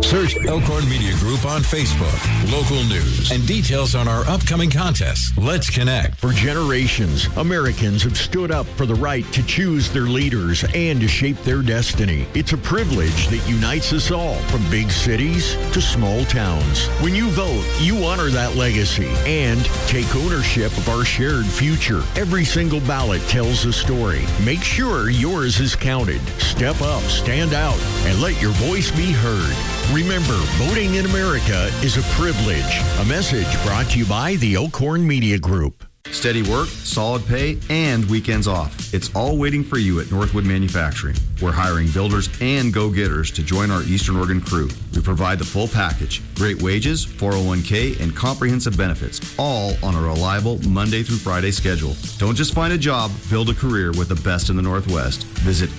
Search Elkhorn Media Group on Facebook, local news, and details on our upcoming contests. Let's connect. For generations, Americans have stood up for the right to choose their leaders and to shape their destiny. It's a privilege that unites us all, from big cities to small towns. When you vote, you honor that legacy and take ownership of our shared future. Every single ballot tells a story. Make sure yours is counted. Step up, stand out, and let your voice be heard. Remember, voting in America is a privilege. A message brought to you by the Elkhorn Media Group. Steady work, solid pay, and weekends off. It's all waiting for you at Northwood Manufacturing. We're hiring builders and go-getters to join our Eastern Oregon crew. We provide the full package: great wages, 401k, and comprehensive benefits, all on a reliable Monday through Friday schedule. Don't just find a job, build a career with the best in the Northwest. Visit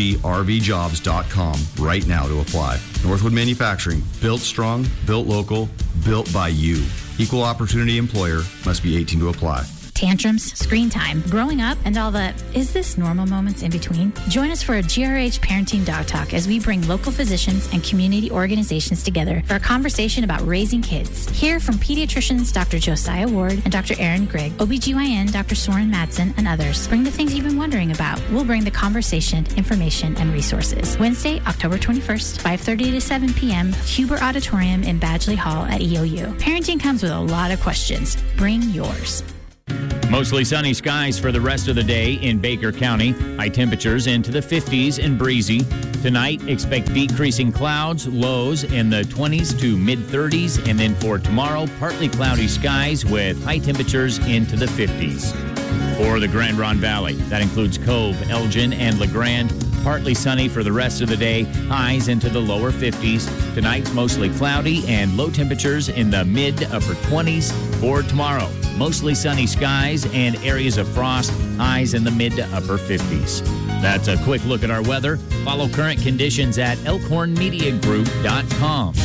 lgrvjobs.com right now to apply. Northwood Manufacturing, built strong, built local, built by you. Equal opportunity employer, must be 18 to apply. Tantrums, screen time, growing up, and all the is this normal moments in between? Join us for a GRH Parenting Dog Talk as we bring local physicians and community organizations together for a conversation about raising kids. Hear from pediatricians Dr. Josiah Ward and Dr. Aaron Grigg, OBGYN Dr. Soren Madsen, and others. Bring the things you've been wondering about. We'll bring the conversation, information, and resources. Wednesday, October 21st, 5:30 to 7 p.m., Huber Auditorium in Badgley Hall at EOU. Parenting comes with a lot of questions. Bring yours. Mostly sunny skies for the rest of the day in Baker County. High temperatures into the 50s and breezy. Tonight, expect decreasing clouds, lows in the 20s to mid-30s. And then for tomorrow, partly cloudy skies with high temperatures into the 50s. For the Grand Ronde Valley, that includes Cove, Elgin, and LeGrand. Partly sunny for the rest of the day, highs into the lower 50s. Tonight's mostly cloudy and low temperatures in the mid-upper 20s. For tomorrow, mostly sunny skies and areas of frost, highs in the mid to upper 50s. That's a quick look at our weather. Follow current conditions at elkhornmediagroup.com.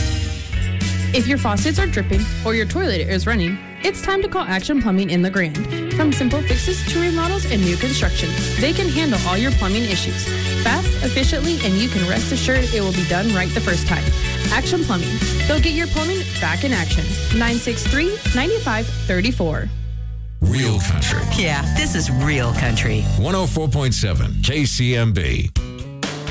If your faucets are dripping or your toilet is running, it's time to call Action Plumbing in LeGrand. From simple fixes to remodels and new construction, they can handle all your plumbing issues fast, efficiently, and you can rest assured it will be done right the first time. Action Plumbing. They'll get your plumbing back in action. 963-9534. Real country. Yeah, this is real country. 104.7 KCMB.